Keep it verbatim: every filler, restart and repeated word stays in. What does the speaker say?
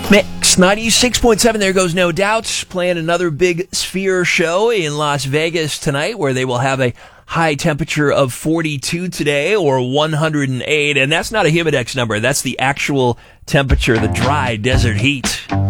Mix ninety-six point seven, there goes No Doubt, playing another big Sphere show in Las Vegas tonight, where they will have a high temperature of forty-two today, or one hundred eight, and that's not a Humidex number, that's the actual temperature, the dry desert heat.